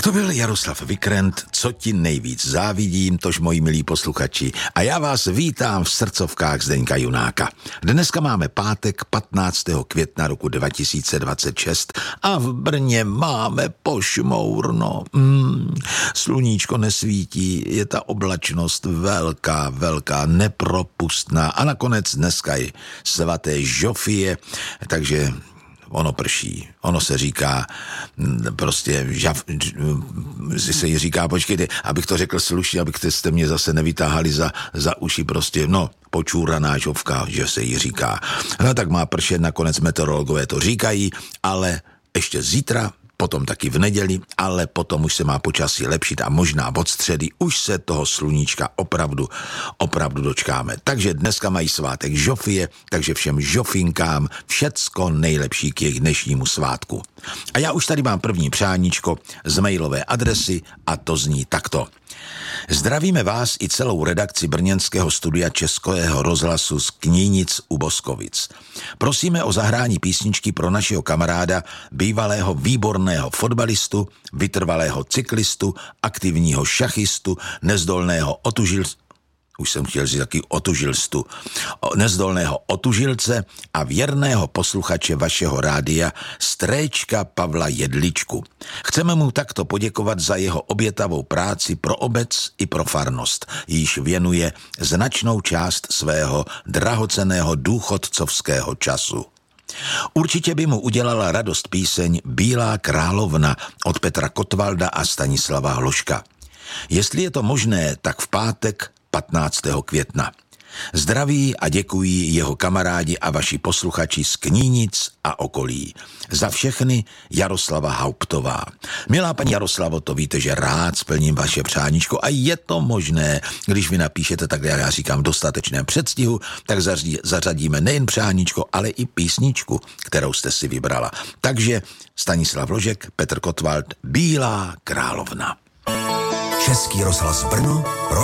To byl Jaroslav Vikrent, Co ti nejvíc závidím, tož moji milí posluchači. A já vás vítám v srdcovkách Zdeňka Junáka. Dneska máme pátek 15. května roku 2026 a v Brně máme pošmourno. Sluníčko nesvítí, je ta oblačnost velká, nepropustná a nakonec dneska je svaté Žofie, takže ono prší, ono se říká prostě, se jí říká, počkejte, abych to řekl slušně, abyste mě zase nevytáhali za uši, prostě, počůraná žovka, že se jí říká. No tak má pršet, nakonec meteorologové to říkají, ale ještě zítra, potom taky v neděli, ale potom už se má počasí lepšit a možná od středy už se toho sluníčka opravdu dočkáme. Takže dneska mají svátek Žofie, takže všem žofinkám všecko nejlepší k jejich dnešnímu svátku. A já už tady mám první přáníčko z mailové adresy a to zní takto. Zdravíme vás i celou redakci brněnského studia Českého rozhlasu z Knínic u Boskovic. Prosíme o zahrání písničky pro našeho kamaráda, bývalého výborného fotbalistu, vytrvalého cyklistu, aktivního šachistu, nezdolného nezdolného otužilce a věrného posluchače vašeho rádia Stréčka Pavla Jedličku. Chceme mu takto poděkovat za jeho obětavou práci pro obec i pro farnost, jíž věnuje značnou část svého drahocenného důchodcovského času. Určitě by mu udělala radost píseň Bílá královna od Petra Kotvalda a Stanislava Hloška. Jestli je to možné, tak v pátek 15. května. Zdraví a děkují jeho kamarádi a vaši posluchači z Knínic a okolí. Za všechny Jaroslava Hauptová. Milá paní Jaroslavo, to víte, že rád splním vaše přáníčko a je to možné, když vy napíšete, tak já říkám v dostatečném předstihu, tak zařadíme nejen přáníčko, ale i písničku, kterou jste si vybrala. Takže Stanislav Hložek, Petr Kotwald, Bílá královna. Český rozhlas Brno